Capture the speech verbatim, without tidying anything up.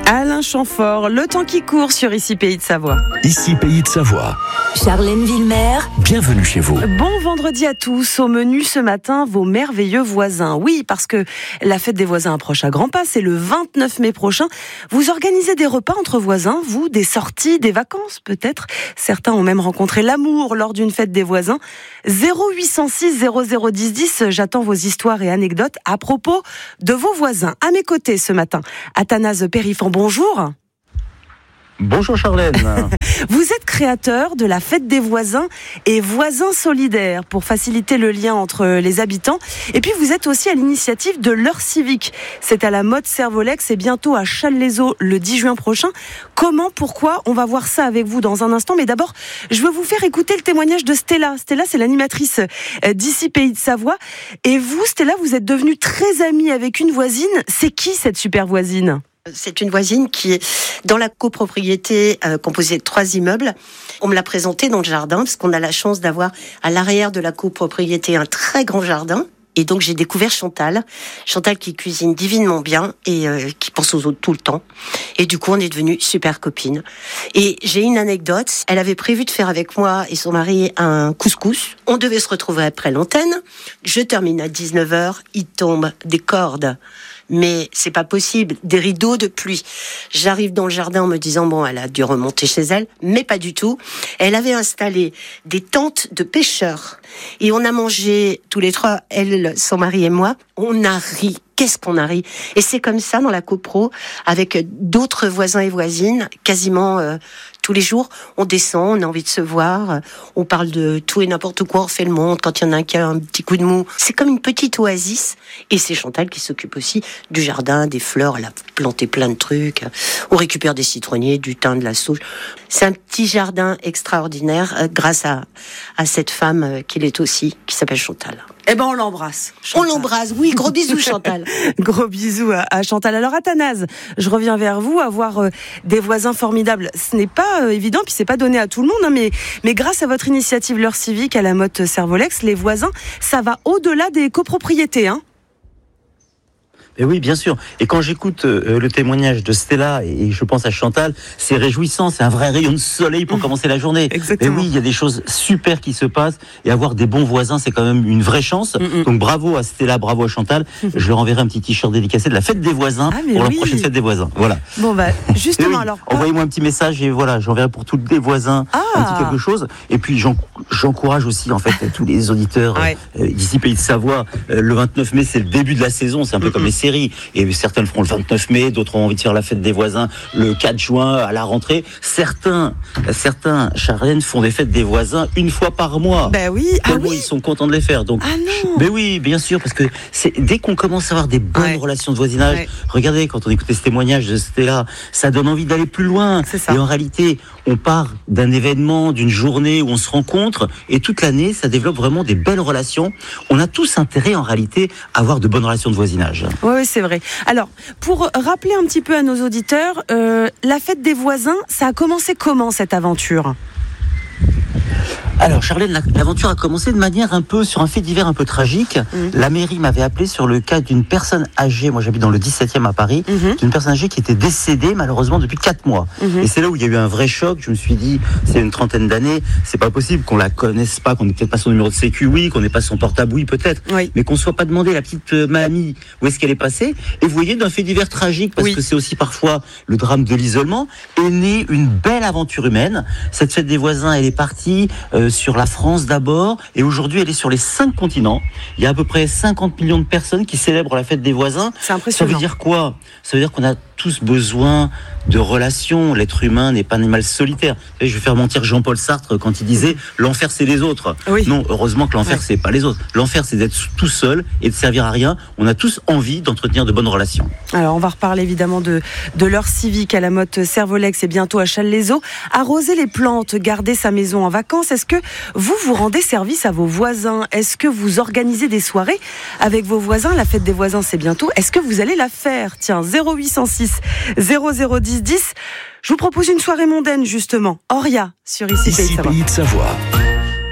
Alain Chamfort, le temps qui court sur Ici Pays de Savoie. Ici Pays de Savoie. Charlène Villemer. Bienvenue chez vous. Bon vendredi à tous. Au menu ce matin, vos merveilleux voisins. Oui, parce que la fête des voisins approche à grands pas. C'est le vingt-neuf mai prochain. Vous organisez des repas entre voisins, vous, des sorties, des vacances peut-être. Certains ont même rencontré l'amour lors d'une fête des voisins. zéro huit cent six zéro zéro dix dix. J'attends vos histoires et anecdotes à propos de vos voisins. À mes côtés ce matin, Athanase Périfan. Bonjour. Bonjour Charlène. Vous êtes créateur de la fête des voisins et voisins solidaires pour faciliter le lien entre les habitants. Et puis vous êtes aussi à l'initiative de l'heure civique. C'est à la Motte Servolex et bientôt à Challes-les-Eaux le dix juin prochain. Comment, pourquoi? On va voir ça avec vous dans un instant. Mais d'abord, je veux vous faire écouter le témoignage de Stella. Stella, c'est l'animatrice d'Ici Pays de Savoie. Et vous, Stella, vous êtes devenue très amie avec une voisine. C'est qui cette super voisine ? C'est une voisine qui est dans la copropriété euh, composée de trois immeubles. On me l'a présentée dans le jardin parce qu'on a la chance d'avoir à l'arrière de la copropriété un très grand jardin. Et donc j'ai découvert Chantal, Chantal qui cuisine divinement bien et euh, qui pense aux autres tout le temps. Et du coup on est devenues super copines. Et j'ai une anecdote, elle avait prévu de faire avec moi et son mari un couscous. On devait se retrouver après l'antenne. Je termine à dix-neuf heures, il tombe des cordes. Mais c'est pas possible, des rideaux de pluie. J'arrive dans le jardin en me disant, bon, elle a dû remonter chez elle, mais pas du tout. Elle avait installé des tentes de pêcheurs. Et on a mangé tous les trois, elle, son mari et moi. On a ri. Qu'est-ce qu'on a ri. Et c'est comme ça dans la copro, avec d'autres voisins et voisines, quasiment euh, tous les jours, on descend, on a envie de se voir, on parle de tout et n'importe quoi, on fait le monde quand il y en a un qui a un petit coup de mou. C'est comme une petite oasis. Et c'est Chantal qui s'occupe aussi du jardin, des fleurs, elle a planté plein de trucs. On récupère des citronniers, du thym, de la sauge. C'est un petit jardin extraordinaire euh, grâce à, à cette femme euh, qu'il est aussi, qui s'appelle Chantal. Eh ben on l'embrasse. Chantal. On l'embrasse, oui, gros bisous Chantal. Gros bisous à, à Chantal. Alors Athanase, je reviens vers vous, avoir euh, des voisins formidables, ce n'est pas euh, évident, puis c'est pas donné à tout le monde, hein, mais, mais grâce à votre initiative l'heure civique à la Motte Servolex, les voisins, ça va au-delà des copropriétés, hein. Et oui, bien sûr. Et quand j'écoute euh, le témoignage de Stella et je pense à Chantal, c'est réjouissant, c'est un vrai rayon de soleil pour mmh. commencer la journée. Exactement. Et oui, il y a des choses super qui se passent et avoir des bons voisins, c'est quand même une vraie chance. Mmh. Donc bravo à Stella, bravo à Chantal. Mmh. Je leur enverrai un petit t-shirt dédicacé de la fête des voisins ah, pour oui. la prochaine fête des voisins. Voilà. Bon bah justement oui, alors. Envoyez-moi un petit message et voilà, j'enverrai pour tous les voisins ah. un petit quelque chose. Et puis j'encourage aussi en fait tous les auditeurs ouais. euh, d'ici Pays de Savoie. Euh, le vingt-neuf mai, c'est le début de la saison, c'est un peu mmh. comme les séries. Et certains le feront le vingt-neuf mai, d'autres ont envie de faire la fête des voisins le quatre juin à la rentrée. Certains, certains, Charlène, font des fêtes des voisins une fois par mois. Ben oui, ah oui. Ils sont contents de les faire. Donc, ah non. Ben oui, bien sûr, parce que c'est dès qu'on commence à avoir des bonnes ouais. relations de voisinage, ouais. regardez, quand on écoutait ce témoignage de Stella, ça donne envie d'aller plus loin. C'est ça. Et en réalité, on part d'un événement, d'une journée où on se rencontre, et toute l'année, ça développe vraiment des belles relations. On a tous intérêt, en réalité, à avoir de bonnes relations de voisinage. Oui, oui, c'est vrai. Alors, pour rappeler un petit peu à nos auditeurs, euh, la fête des voisins, ça a commencé comment cette aventure ? Alors Charlène, l'aventure a commencé de manière un peu sur un fait divers un peu tragique. Mmh. La mairie m'avait appelé sur le cas d'une personne âgée, moi j'habite dans le dix-septième à Paris, mmh. d'une personne âgée qui était décédée malheureusement depuis quatre mois. Mmh. Et c'est là où il y a eu un vrai choc. Je me suis dit, c'est une trentaine d'années, c'est pas possible qu'on la connaisse pas, qu'on n'ait peut-être pas son numéro de sécu, oui, qu'on n'ait pas son portable, oui peut-être, oui. mais qu'on soit pas demandé la petite mamie où est-ce qu'elle est passée. Et vous voyez, d'un fait divers tragique, parce oui. que c'est aussi parfois le drame de l'isolement, est née une belle aventure humaine. Cette fête des voisins, elle est partie euh, sur la France d'abord, et aujourd'hui elle est sur les cinq continents. Il y a à peu près cinquante millions de personnes qui célèbrent la fête des voisins. C'est impressionnant. Ça veut dire quoi ? Ça veut dire qu'on a tous besoin de relations. L'être humain n'est pas un animal solitaire. Je vais faire mentir Jean-Paul Sartre quand il disait « l'enfer c'est les autres oui. ». Non, heureusement que l'enfer ouais. c'est pas les autres. L'enfer c'est d'être tout seul et de servir à rien. On a tous envie d'entretenir de bonnes relations. Alors on va reparler évidemment de, de l'heure civique à la Motte Servolex et bientôt à Challes-les-Eaux. Arroser les plantes, garder sa maison en vacances, est-ce que vous vous rendez service à vos voisins ? Est-ce que vous organisez des soirées avec vos voisins ? La fête des voisins c'est bientôt. Est-ce que vous allez la faire ? Tiens, zéro huit cent six zéro zéro dix dix. Je vous propose une soirée mondaine justement. Auria sur Ici Pays de Savoie.